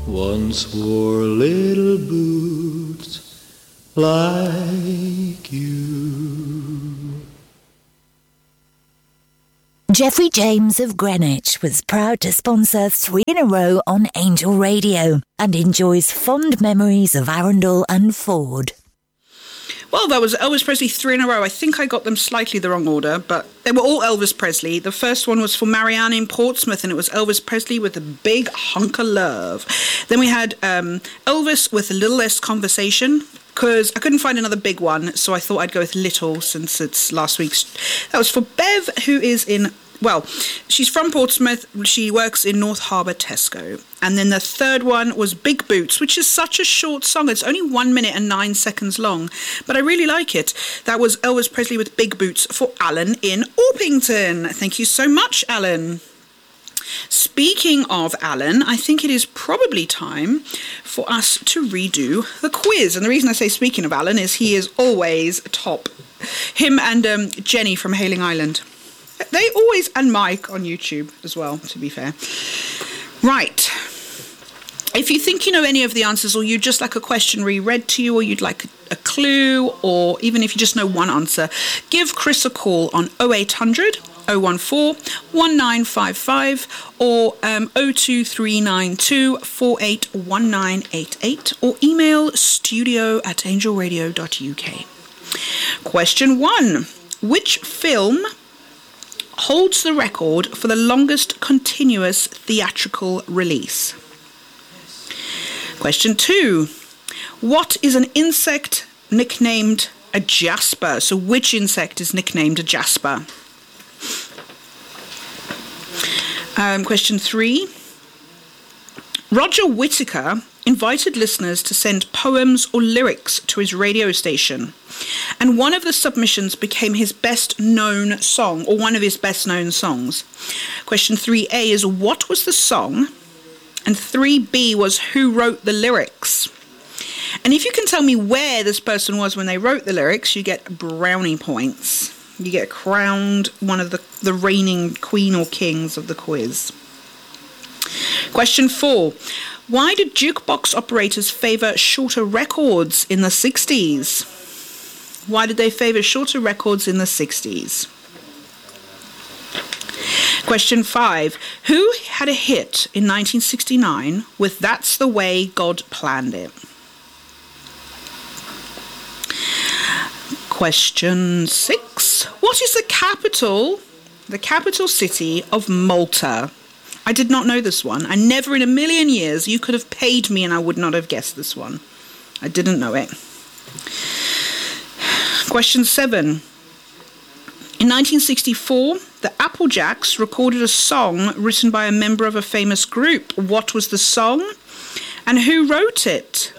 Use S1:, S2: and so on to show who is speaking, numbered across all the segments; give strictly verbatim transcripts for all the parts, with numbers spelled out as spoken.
S1: once wore little boots like you.
S2: Jeffrey James of Greenwich was proud to sponsor three in a row on Angel Radio and enjoys fond memories of Arundel and Ford.
S3: Well, that was Elvis Presley three in a row. I think I got them slightly the wrong order, but they were all Elvis Presley. The first one was for Marianne in Portsmouth, and it was Elvis Presley with a big hunk of love. Then we had um, Elvis with a little less conversation, because I couldn't find another big one, so I thought I'd go with little since it's last week's. That was for Bev, who is in... Well, she's from Portsmouth. She works in North Harbour Tesco. And then the third one was Big Boots, which is such a short song. It's only one minute and nine seconds long, but I really like it. That was Elvis Presley with Big Boots for Alan in Orpington. Thank you so much, Alan. Speaking of Alan, I think it is probably time for us to redo the quiz. And the reason I say speaking of Alan is he is always top. Him and um, Jenny from Hailing Island. They always, and Mike on YouTube as well, to be fair. Right. If you think you know any of the answers, or you'd just like a question reread to you, or you'd like a clue, or even if you just know one answer, give Chris a call on oh eight hundred, oh one four, one nine five five or um, oh two three nine two, four eight one nine eight eight, or email studio at angelradio dot u k. Question one. Which film holds the record for the longest continuous theatrical release? Question two. What is an insect nicknamed a jasper? So which insect is nicknamed a jasper? Um, question three. Roger Whittaker invited listeners to send poems or lyrics to his radio station, and one of the submissions became his best known song, or one of his best known songs. Question three A is what was the song, and three B was who wrote the lyrics. And if you can tell me where this person was when they wrote the lyrics, you get brownie points. You get crowned one of the, the reigning queen or kings of the quiz. Question four. Why did jukebox operators favour shorter records in the sixties? Why did they favour shorter records in the sixties? Question five. Who had a hit in nineteen sixty-nine with That's the Way God Planned It? Question six. What is the capital, the capital city of Malta? I did not know this one. I never in a million years, you could have paid me and I would not have guessed this one. I didn't know it. Question seven. In nineteen sixty-four, the Applejacks recorded a song written by a member of a famous group. What was the song and who wrote it?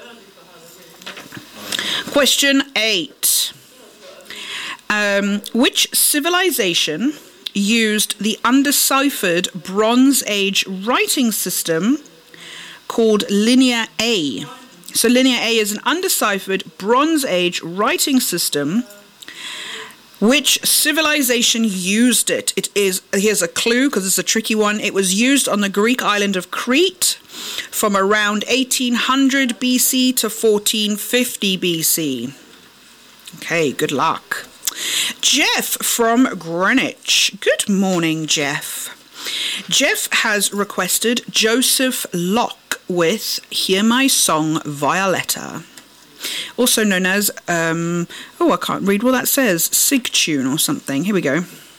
S3: Question eight. Um, which civilization used the undeciphered Bronze Age writing system called Linear A? So Linear A is an undeciphered Bronze Age writing system. Which civilization used it? It is, here's a clue because it's a tricky one. It was used on the Greek island of Crete from around eighteen hundred B C to fourteen fifty B C. Okay, good luck. Jeff from Greenwich. Good morning, Jeff. Jeff has requested Joseph Locke with Hear My Song Violetta, also known as, um, oh, I can't read what that says, Sig Tune or something. Here we go.